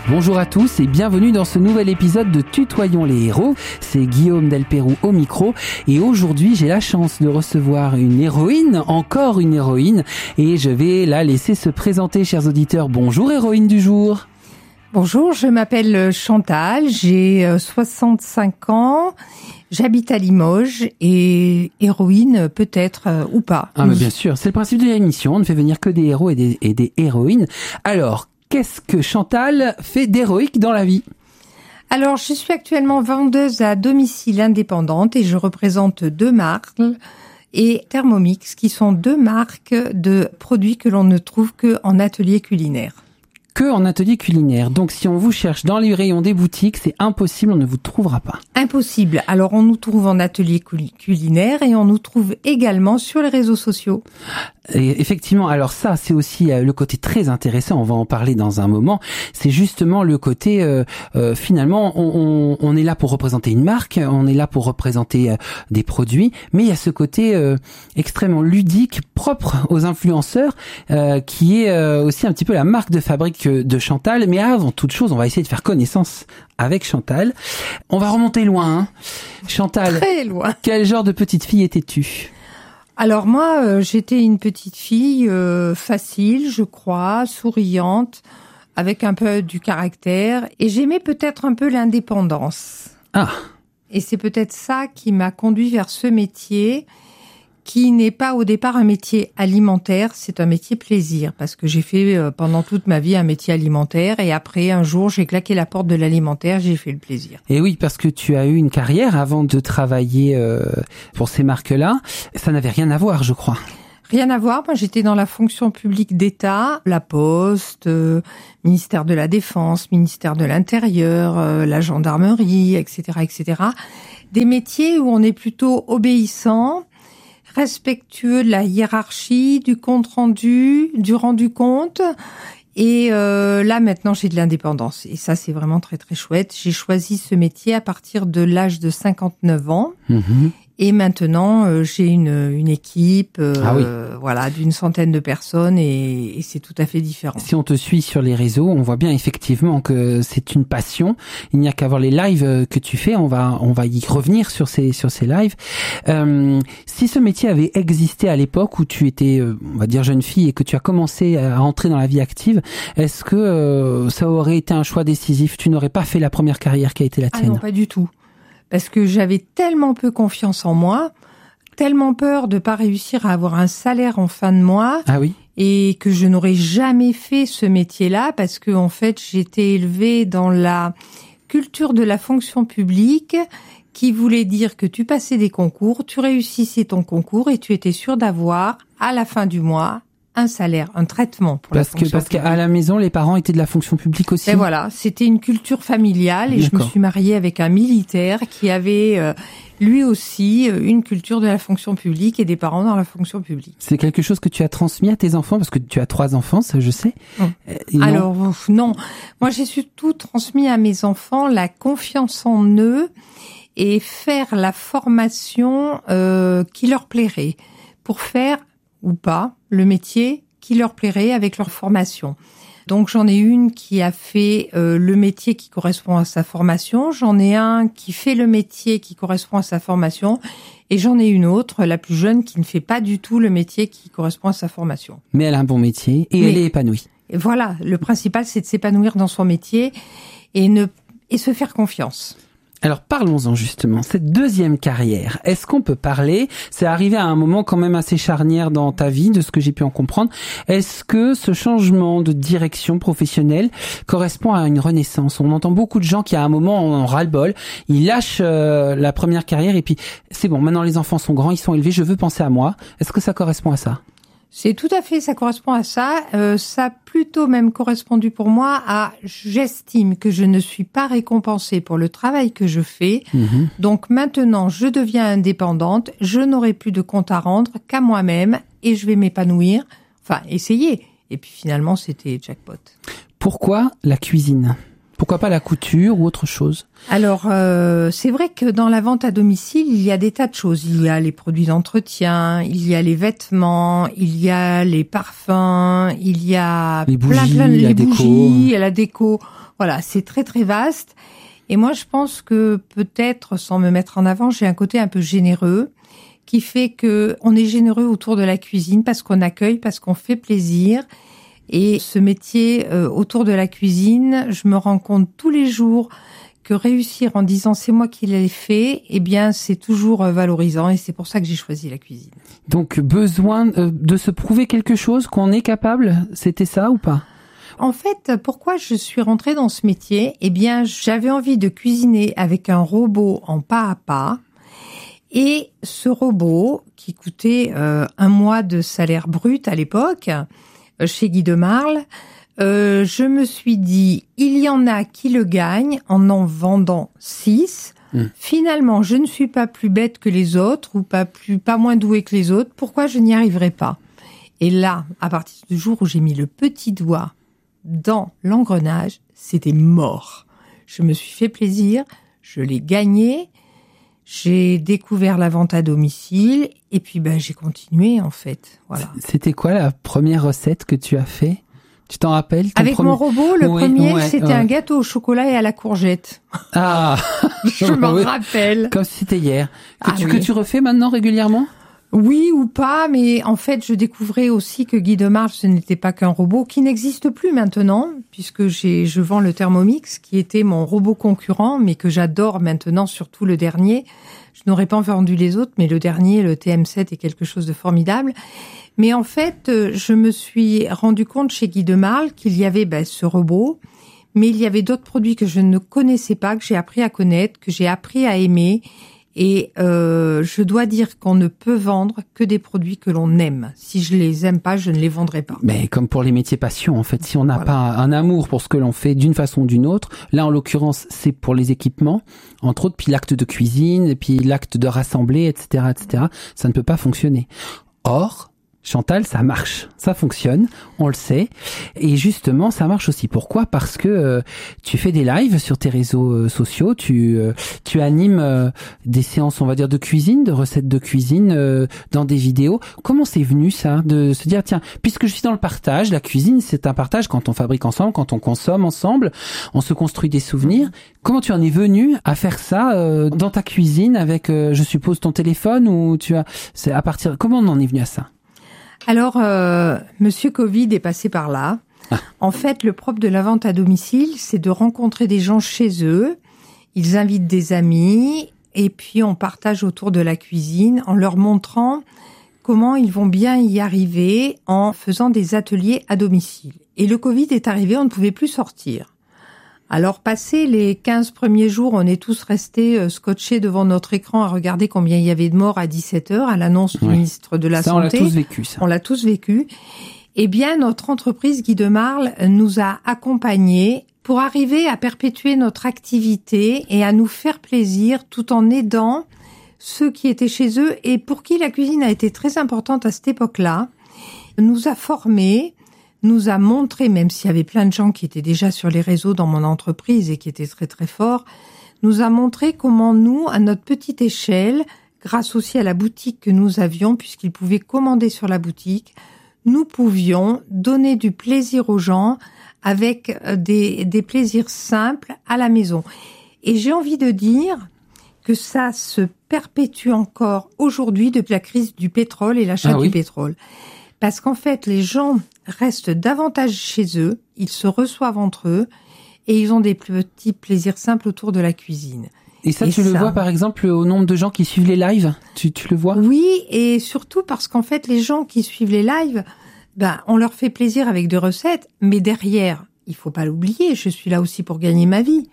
Bonjour à tous et bienvenue dans ce nouvel épisode de Tutoyons les héros. C'est Guillaume Delpérou au micro et aujourd'hui j'ai la chance de recevoir une héroïne, encore une héroïne, et je vais la laisser se présenter, chers auditeurs. Bonjour héroïne du jour. Bonjour, je m'appelle Chantal, j'ai 65 ans, j'habite à Limoges et héroïne peut-être ou pas. Ah mais bien sûr, c'est le principe de l'émission, on ne fait venir que des héros et des héroïnes. Alors, qu'est-ce que Chantal fait d'héroïque dans la vie ? Alors, je suis actuellement vendeuse à domicile indépendante et je représente deux marques et Thermomix qui sont deux marques de produits que l'on ne trouve qu'en atelier culinaire. Que en atelier culinaire. Donc si on vous cherche dans les rayons des boutiques, c'est impossible, on ne vous trouvera pas. Impossible. Alors on nous trouve en atelier culinaire et on nous trouve également sur les réseaux sociaux. Et effectivement, alors ça, c'est aussi le côté très intéressant, on va en parler dans un moment, c'est justement le côté, finalement, on est là pour représenter une marque, on est là pour représenter des produits, mais il y a ce côté extrêmement ludique, propre aux influenceurs, qui est aussi un petit peu la marque de fabrique de Chantal. Mais avant toute chose, on va essayer de faire connaissance avec Chantal. On va remonter loin, hein. Chantal, très loin. Quel genre de petite fille étais-tu ? Alors moi, j'étais une petite fille facile, je crois, souriante, avec un peu du caractère, et j'aimais peut-être un peu l'indépendance. Ah. Et c'est peut-être ça qui m'a conduit vers ce métier, qui n'est pas au départ un métier alimentaire, c'est un métier plaisir, parce que j'ai fait pendant toute ma vie un métier alimentaire, et après un jour j'ai claqué la porte de l'alimentaire, j'ai fait le plaisir. Et oui, parce que tu as eu une carrière avant de travailler pour ces marques-là, ça n'avait rien à voir, je crois. Rien à voir, moi j'étais dans la fonction publique d'État, la Poste, ministère de la Défense, ministère de l'Intérieur, la gendarmerie, etc., etc. Des métiers où on est plutôt obéissant, respectueux de la hiérarchie, du compte-rendu, du rendu-compte. Et là, maintenant, j'ai de l'indépendance. Et ça, c'est vraiment très, très chouette. J'ai choisi ce métier à partir de l'âge de 59 ans. Mmh. Et maintenant, j'ai une équipe voilà, d'une centaine de personnes et c'est tout à fait différent. Si on te suit sur les réseaux, on voit bien effectivement que c'est une passion. Il n'y a qu'à voir les lives que tu fais. On va y revenir sur ces lives. Si ce métier avait existé à l'époque où tu étais, on va dire, jeune fille et que tu as commencé à entrer dans la vie active, est-ce que ça aurait été un choix décisif ? Tu n'aurais pas fait la première carrière qui a été la tienne ? Ah non, pas du tout. Parce que j'avais tellement peu confiance en moi, tellement peur de pas réussir à avoir un salaire en fin de mois. Ah oui. Et que je n'aurais jamais fait ce métier-là parce que, en fait, j'étais élevée dans la culture de la fonction publique qui voulait dire que tu passais des concours, tu réussissais ton concours et tu étais sûr d'avoir, à la fin du mois, un salaire, un traitement pour la fonction publique. Parce qu'à la maison, les parents étaient de la fonction publique aussi. Et voilà, c'était une culture familiale et je me suis mariée avec un militaire qui avait lui aussi une culture de la fonction publique et des parents dans la fonction publique. C'est quelque chose que tu as transmis à tes enfants parce que tu as 3 enfants, ça je sais. Alors non, moi j'ai surtout transmis à mes enfants la confiance en eux et faire la formation qui leur plairait pour faire ou pas le métier qui leur plairait avec leur formation. Donc j'en ai une qui a fait le métier qui correspond à sa formation, j'en ai un qui fait le métier qui correspond à sa formation et j'en ai une autre, la plus jeune, qui ne fait pas du tout le métier qui correspond à sa formation. Mais elle a un bon métier et elle est épanouie. Et voilà, le principal c'est de s'épanouir dans son métier et se faire confiance. Alors parlons-en justement, cette deuxième carrière, est-ce qu'on peut parler, c'est arrivé à un moment quand même assez charnière dans ta vie, de ce que j'ai pu en comprendre, est-ce que ce changement de direction professionnelle correspond à une renaissance ? On entend beaucoup de gens qui à un moment en ras-le-bol, ils lâchent la première carrière et puis c'est bon, maintenant les enfants sont grands, ils sont élevés, je veux penser à moi. Est-ce que ça correspond à ça ? C'est tout à fait, ça correspond à ça. Ça a plutôt même correspondu pour moi à j'estime que je ne suis pas récompensée pour le travail que je fais. Mmh. Donc maintenant, je deviens indépendante, je n'aurai plus de compte à rendre qu'à moi-même et je vais m'épanouir. Enfin, essayer. Et puis finalement, c'était jackpot. Pourquoi la cuisine ? Pourquoi pas la couture ou autre chose ? Alors, c'est vrai que dans la vente à domicile, il y a des tas de choses. Il y a les produits d'entretien, il y a les vêtements, il y a les parfums, il y a les bougies, plein de bougies, la déco. Voilà, c'est très très vaste. Et moi, je pense que peut-être, sans me mettre en avant, j'ai un côté un peu généreux qui fait que on est généreux autour de la cuisine parce qu'on accueille, parce qu'on fait plaisir. Et ce métier autour de la cuisine, je me rends compte tous les jours que réussir en disant c'est moi qui l'ai fait, eh bien c'est toujours valorisant et c'est pour ça que j'ai choisi la cuisine. Donc besoin de se prouver quelque chose, qu'on est capable, c'était ça ou pas ? En fait, pourquoi je suis rentrée dans ce métier ? Eh bien, j'avais envie de cuisiner avec un robot en pas à pas. Et ce robot, qui coûtait 1 mois de salaire brut à l'époque, chez Guy de Marle, je me suis dit, il y en a qui le gagnent en vendant 6. Finalement, je ne suis pas plus bête que les autres ou pas moins douée que les autres. Pourquoi je n'y arriverai pas ? Et là, à partir du jour où j'ai mis le petit doigt dans l'engrenage, c'était mort. Je me suis fait plaisir, je l'ai gagné, j'ai découvert la vente à domicile et puis j'ai continué en fait. Voilà. C'était quoi la première recette que tu as fait ? Tu t'en rappelles ? Avec mon robot, le premier, c'était un gâteau au chocolat et à la courgette. Ah, je m'en rappelle. Comme si c'était hier. Que tu refais maintenant régulièrement ? Oui ou pas, mais en fait, je découvrais aussi que Guy de Marle, ce n'était pas qu'un robot qui n'existe plus maintenant, puisque je vends le Thermomix, qui était mon robot concurrent, mais que j'adore maintenant, surtout le dernier. Je n'aurais pas vendu les autres, mais le dernier, le TM7, est quelque chose de formidable. Mais en fait, je me suis rendu compte chez Guy de Marle qu'il y avait ce robot, mais il y avait d'autres produits que je ne connaissais pas, que j'ai appris à connaître, que j'ai appris à aimer. Et je dois dire qu'on ne peut vendre que des produits que l'on aime. Si je les aime pas, je ne les vendrai pas. Mais comme pour les métiers passion, en fait, si on n'a pas un amour pour ce que l'on fait d'une façon ou d'une autre, là en l'occurrence c'est pour les équipements, entre autres, puis l'acte de cuisine, et puis l'acte de rassembler, etc., ça ne peut pas fonctionner. Or, Chantal, ça marche, ça fonctionne, on le sait. Et justement, ça marche aussi. Pourquoi ? Parce que tu fais des lives sur tes réseaux sociaux, tu animes des séances, on va dire, de cuisine, de recettes de cuisine dans des vidéos. Comment c'est venu ça, de se dire, tiens, puisque je suis dans le partage, la cuisine, c'est un partage quand on fabrique ensemble, quand on consomme ensemble, on se construit des souvenirs. Comment tu en es venu à faire ça dans ta cuisine avec, je suppose, ton téléphone ou comment on en est venu à ça ? Alors, Monsieur Covid est passé par là. En fait, le propre de la vente à domicile, c'est de rencontrer des gens chez eux. Ils invitent des amis et puis on partage autour de la cuisine en leur montrant comment ils vont bien y arriver en faisant des ateliers à domicile. Et le Covid est arrivé, on ne pouvait plus sortir. Alors, passé les 15 premiers jours, on est tous restés scotchés devant notre écran à regarder combien il y avait de morts à 17h, à l'annonce du ministre de la Santé. On l'a tous vécu, ça. On l'a tous vécu. Eh bien, notre entreprise Guy de Marle nous a accompagnés pour arriver à perpétuer notre activité et à nous faire plaisir tout en aidant ceux qui étaient chez eux et pour qui la cuisine a été très importante à cette époque-là, nous a formés, nous a montré, même s'il y avait plein de gens qui étaient déjà sur les réseaux dans mon entreprise et qui étaient très très forts, nous a montré comment nous, à notre petite échelle, grâce aussi à la boutique que nous avions, puisqu'ils pouvaient commander sur la boutique, nous pouvions donner du plaisir aux gens avec des plaisirs simples à la maison. Et j'ai envie de dire que ça se perpétue encore aujourd'hui depuis la crise du pétrole et l'achat du pétrole. Parce qu'en fait, les gens restent davantage chez eux, ils se reçoivent entre eux et ils ont des petits plaisirs simples autour de la cuisine. Et ça, tu le vois par exemple au nombre de gens qui suivent les lives ? Tu le vois ? Oui, et surtout parce qu'en fait, les gens qui suivent les lives, on leur fait plaisir avec des recettes, mais derrière, il faut pas l'oublier, je suis là aussi pour gagner ma vie.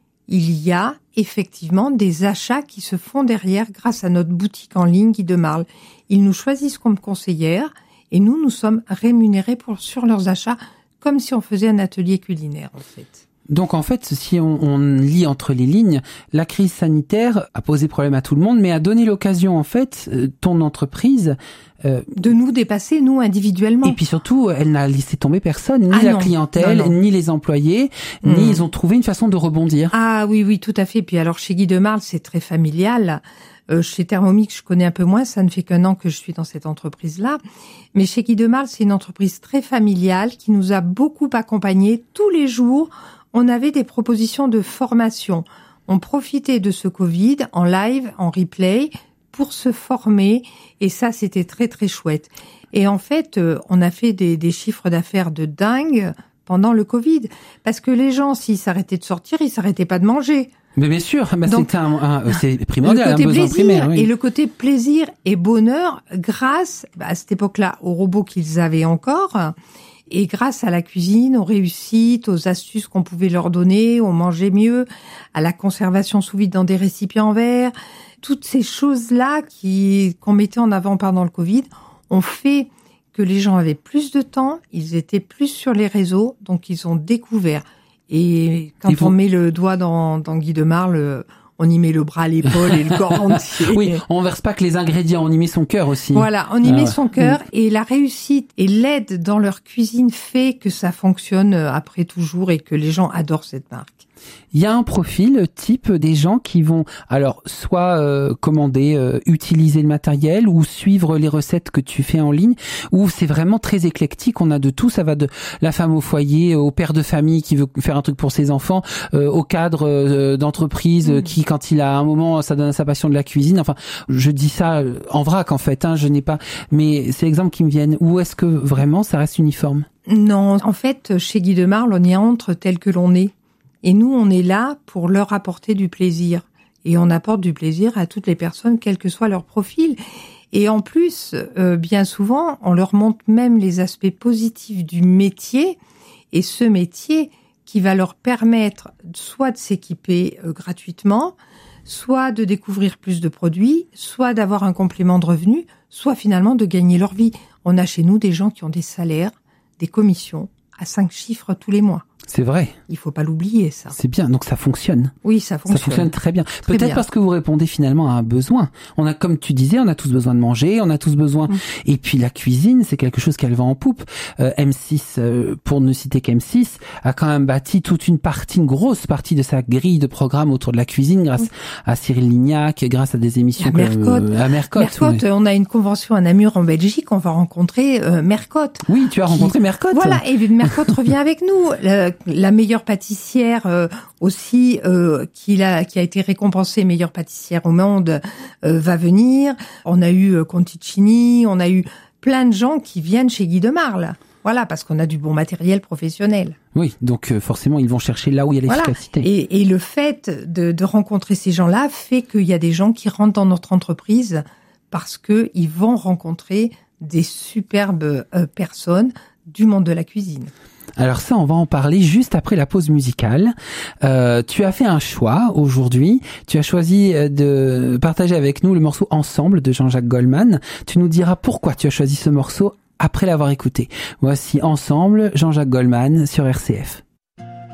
Il y a effectivement des achats qui se font derrière grâce à notre boutique en ligne Guy de Marle. Ils nous choisissent comme conseillères et nous sommes rémunérés sur leurs achats comme si on faisait un atelier culinaire, en fait. Donc en fait, si on lit entre les lignes, la crise sanitaire a posé problème à tout le monde, mais a donné l'occasion, en fait, ton entreprise... de nous dépasser, nous, individuellement. Et puis surtout, elle n'a laissé tomber personne, ni la clientèle, ni les employés, ni ils ont trouvé une façon de rebondir. Ah oui, tout à fait. Puis alors, chez Guy de Marle, c'est très familial. Chez Thermomix, je connais un peu moins, ça ne fait qu'1 an que je suis dans cette entreprise-là. Mais chez Guy de Marle, c'est une entreprise très familiale qui nous a beaucoup accompagnés tous les jours. on avait des propositions de formation. On profitait de ce Covid en live, en replay, pour se former, et ça, c'était très, très chouette. Et en fait, on a fait des chiffres d'affaires de dingue pendant le Covid, parce que les gens, s'ils s'arrêtaient de sortir, ils s'arrêtaient pas de manger. Mais bien sûr, Donc, c'est primordial, le côté un besoin plaisir, primaire. Oui. et le côté plaisir et bonheur grâce, à cette époque-là, aux robots qu'ils avaient encore, et grâce à la cuisine, aux réussites, aux astuces qu'on pouvait leur donner, on mangeait mieux, à la conservation sous vide dans des récipients en verre, toutes ces choses-là qu'on mettait en avant pendant le Covid, ont fait que les gens avaient plus de temps, ils étaient plus sur les réseaux, donc ils ont découvert. Et quand on met le doigt dans Guy de Marle, on y met le bras, l'épaule et le corps entier. Oui, on verse pas que les ingrédients, on y met son cœur aussi. Voilà, on y met son cœur, et la réussite et l'aide dans leur cuisine fait que ça fonctionne après toujours et que les gens adorent cette marque. Il y a un profil type des gens qui vont alors soit commander, utiliser le matériel ou suivre les recettes que tu fais en ligne, ou c'est vraiment très éclectique, on a de tout, ça va de la femme au foyer, au père de famille qui veut faire un truc pour ses enfants, au cadre d'entreprise qui, quand il a un moment, ça donne à sa passion de la cuisine. Enfin, je dis ça en vrac en fait, je n'ai pas, mais c'est l'exemple qui me viennent. Ou est-ce que vraiment ça reste uniforme? Non, en fait, chez Guy de Marle, on y entre tel que l'on est. Et nous, on est là pour leur apporter du plaisir. Et on apporte du plaisir à toutes les personnes, quel que soit leur profil. Et en plus, bien souvent, on leur montre même les aspects positifs du métier. Et ce métier qui va leur permettre soit de s'équiper gratuitement, soit de découvrir plus de produits, soit d'avoir un complément de revenus, soit finalement de gagner leur vie. On a chez nous des gens qui ont des salaires, des commissions à 5 chiffres tous les mois. C'est vrai. Il faut pas l'oublier, ça. C'est bien, donc ça fonctionne. Oui, ça fonctionne. Ça fonctionne très bien. Très Peut-être bien. parce que vous répondez finalement à un besoin. On a, comme tu disais, on a tous besoin de manger, on a tous besoin. Et puis la cuisine, c'est quelque chose qu'elle vend en poupe. M6, pour ne citer qu'M6, a quand même bâti toute une grosse partie de sa grille de programmes autour de la cuisine grâce à Cyril Lignac, grâce à des émissions comme Mercotte. Mercotte, on a une convention à Namur en Belgique, on va rencontrer Mercotte. Oui, tu as rencontré Mercotte. Voilà, et Mercotte revient avec nous. La meilleure pâtissière aussi qui a été récompensée meilleure pâtissière au monde va venir. On a eu Conticini, on a eu plein de gens qui viennent chez Guy de Marle. Voilà, parce qu'on a du bon matériel professionnel. Oui, donc forcément ils vont chercher là où il y a l'efficacité. Voilà. Et le fait de rencontrer ces gens-là fait qu'il y a des gens qui rentrent dans notre entreprise parce que ils vont rencontrer des superbes personnes du monde de la cuisine. Alors ça, on va en parler juste après la pause musicale. Tu as fait un choix aujourd'hui. Tu as choisi de partager avec nous le morceau Ensemble de Jean-Jacques Goldman. Tu nous diras pourquoi tu as choisi ce morceau après l'avoir écouté. Voici Ensemble, Jean-Jacques Goldman sur RCF.